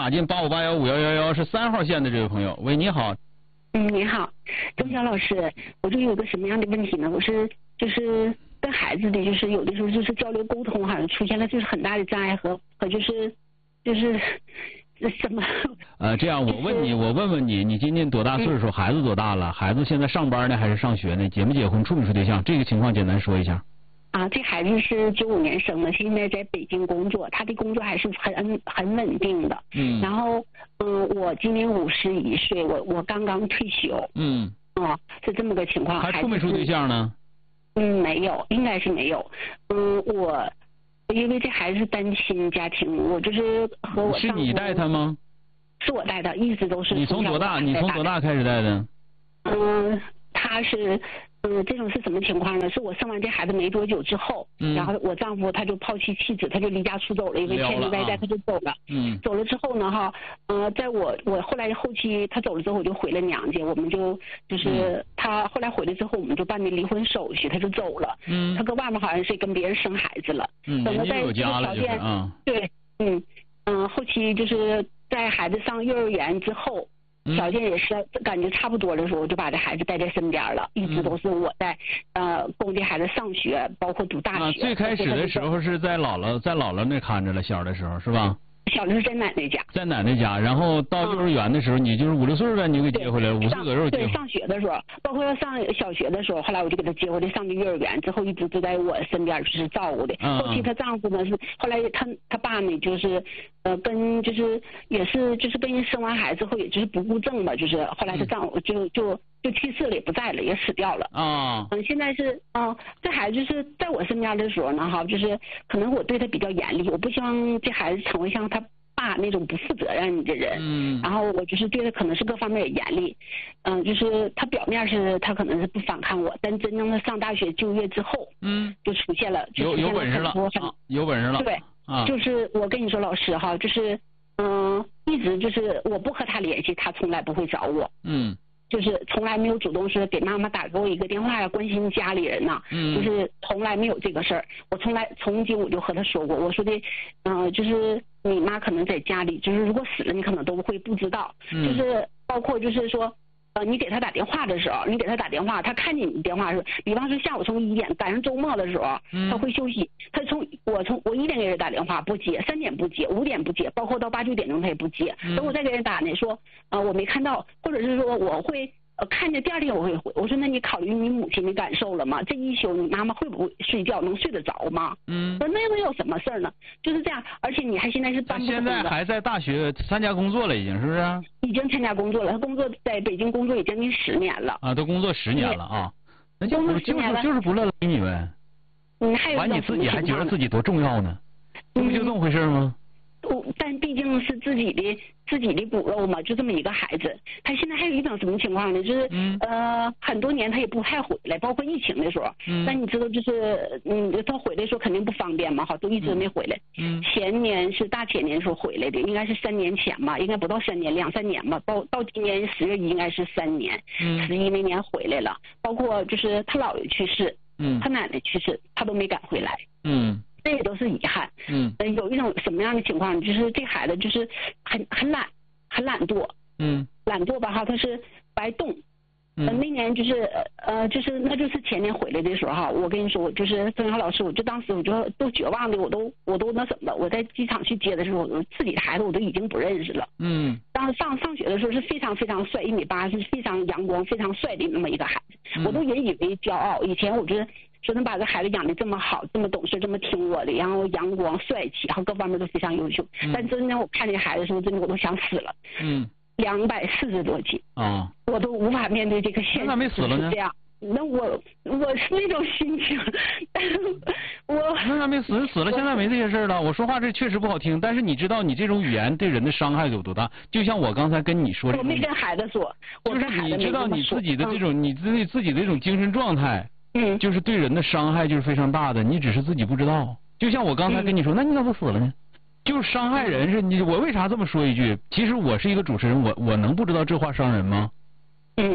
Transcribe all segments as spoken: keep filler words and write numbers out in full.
打进八五八幺五幺幺幺，是三号线的这位朋友。喂，你好。 嗯，你好，钟晓老师，我这有个什么样的问题呢？我是就是跟孩子的，就是有的时候就是交流沟通，好像出现了就是很大的障碍和和就是就是什么？ 呃，这样我问你，我问问你，你今年多大岁数？嗯、孩子多大了？孩子现在上班呢还是上学呢？结没结婚？处没处对象？这个情况简单说一下。 啊，这孩子是九五年生的，现在在北京工作，他的工作还是很很稳定的。嗯。然后，嗯，我今年五十一岁，我我刚刚退休。嗯。哦，是这么个情况。 还处没处对象呢？ 嗯，没有，应该是没有。嗯，我因为这孩子是单亲家庭，我就是和我是你带他吗？ 是我带的，一直都是。 你从多大？你从多大开始带的？ 嗯，他是。嗯，这种是什么情况呢？是我生完这孩子没多久之后，嗯、然后我丈夫他就抛弃妻子，他就离家出走了，因为欠着外债他就走了。嗯，走了之后呢，哈，呃，在我我后来后期他走了之后，我就回了娘家，我们就就是、嗯、他后来回来之后，我们就办的离婚手续，他就走了。嗯，他搁外面好像是跟别人生孩子了。 嗯， 等到在这个条件， 嗯， 对，嗯嗯、呃，后期就是在孩子上幼儿园之后。条件也是感觉差不多的时候，我就把这孩子带在身边了，一直都是我在呃供这孩子上学，包括读大学。 啊，最开始的时候是在姥姥在姥姥那看着了，小的时候是吧？ 小的是在奶奶家。 在奶奶家，然后到幼儿园的时候，嗯、你就是五六岁了，你就给接回来了，五岁左右接。 对，上学的时候，包括要上小学的时候，后来我就给他接回来，上的幼儿园之后，一直都在我身边就是照顾的。嗯、后期她丈夫呢是后来他他爸呢就是呃跟就是也是就是跟人生完孩子后，也就是不顾正嘛，就是后来她丈夫就、嗯、就就去世了，也不在了，也死掉了。啊。嗯，现在是嗯、呃，这孩子就是在我身边的时候呢，哈，就是可能我对他比较严厉，我不希望这孩子成为像他爸那种不负责任的人。嗯。然后我就是对他可能是各方面也严厉，嗯，就是他表面是他可能是不反抗我，但真正的上大学就业之后，嗯，就出现了，就出现了很多很、 啊、有本事了。 对。啊。就是我跟你说，老师哈，就是嗯，一直就是我不和他联系，他从来不会找我。嗯。就是从来没有主动说给妈妈打给我一个电话呀，关心家里人呐。嗯。就是从来没有这个事儿，我从来从今我就和他说过，我说的，嗯、呃，就是你妈可能在家里，就是如果死了，你可能都会不知道。嗯。就是包括就是说，呃，你给他打电话的时候，你给他打电话，他看见你电话是，比方说下午从一点赶上周末的时候，嗯、他会休息，他从我从我一点给人打电话不接，三点不接，五点不接，包括到八九点钟他也不接。嗯、等我再给人打呢，说呃我没看到，或者是说我会。呃，看见第二天我会回，我说那你考虑你母亲的感受了吗？这一宿你妈妈会不会睡觉，能睡得着吗？嗯，那能有什么事儿呢？就是这样，而且你还现在是当现在还在大学参加工作了，已经是不是？ 已经参加工作了，他工作在北京工作已经将近十年了。 啊，都工作十年了啊，那就不就是就是不乐意你呗？ 你还有完你自己还觉得自己多重要呢？这不就这么回事吗？ 我但毕竟是自己的自己的骨肉嘛，就这么一个孩子，他现在还有一种什么情况呢？就是、嗯、呃很多年他也不太回来，包括疫情的时候。嗯。但你知道，就是嗯他回来的时候肯定不方便嘛，好，都一直没回来。嗯。前年是大前年时候回来的，应该是三年前吧，应该不到三年，两三年吧。到到今年十月一应该是三年。嗯。十一那年回来了，包括就是他姥爷去世，嗯，他奶奶去世，他都没赶回来。嗯。这也都是遗憾。嗯，有一种什么样的情况，就是这孩子就是很很懒，很懒惰。嗯，懒惰吧哈，他是不爱动。嗯，那年就是呃，就是那就是前年回来的时候哈，我跟你说，我就是曾阳老师，我就当时我就都绝望的，我都我都那什么，我在机场去接的时候，我自己的孩子我都已经不认识了。嗯，当时上上学的时候是非常非常帅，一米八，是非常阳光、非常帅的那么一个孩子，嗯、我都引以为骄傲。以前我觉得。说能把这孩子养得这么好，这么懂事，这么听我的，然后阳光帅气，然后各方面都非常优秀。嗯、但真的我看见孩子的时候，真的我都想死了。嗯，两百四十多斤啊，我都无法面对这个现实。 那没死了呢？ 这样，那我我是那种心情，但是我那还没死死了，现在没这些事了。我说话这确实不好听，但是你知道你这种语言对人的伤害有多大？就像我刚才跟你说， 我没跟孩子说，我就是你知道你自己的这种、嗯、你自己自己的这种精神状态。嗯，就是对人的伤害就是非常大的，你只是自己不知道。就像我刚才跟你说，嗯、那你咋不死了呢？就是伤害人是你，我为啥这么说一句？其实我是一个主持人，我我能不知道这话伤人吗？嗯，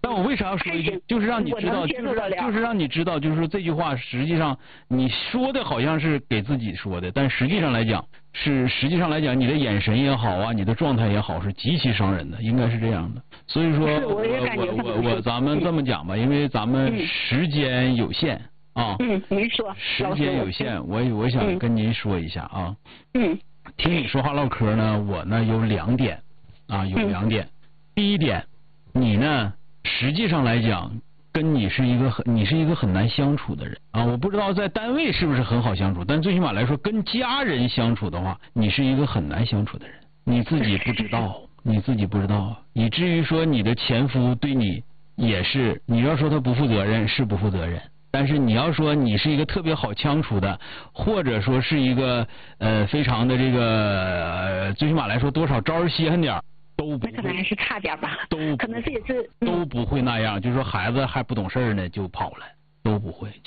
但我为啥要说一句，就是让你知道，就是就是让你知道，就是说这句话实际上你说的好像是给自己说的，但实际上来讲是实际上来讲，你的眼神也好啊，你的状态也好，是极其伤人的，应该是这样的。所以说，我我我我咱们这么讲吧，因为咱们时间有限啊。 嗯，您说。 时间有限，我我想跟您说一下啊。 嗯。 听你说话唠嗑呢，我呢有两点啊，有两点。第一点，你呢？实际上来讲，跟你是一个很你是一个很难相处的人啊！我不知道在单位是不是很好相处，但最起码来说，跟家人相处的话，你是一个很难相处的人。你自己不知道，你自己不知道，以至于说你的前夫对你也是，你要说他不负责任是不负责任，但是你要说你是一个特别好相处的，或者说是一个呃非常的这个、呃、最起码来说多少招稀罕点。都不会， 可能还是差点吧。 都可能是也是、 嗯、都不会那样，就是说孩子还不懂事呢就跑了，都不会。